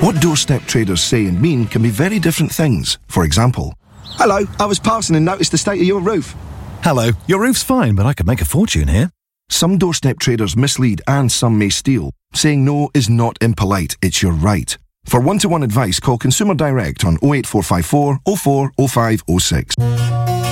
What doorstep traders say and mean can be very different things. For example, hello, I was passing and noticed the state of your roof. Hello, your roof's fine, but I could make a fortune here. Some doorstep traders mislead and some may steal. Saying no is not impolite, it's your right. For one-to-one advice, call Consumer Direct on 08454 04 05 06.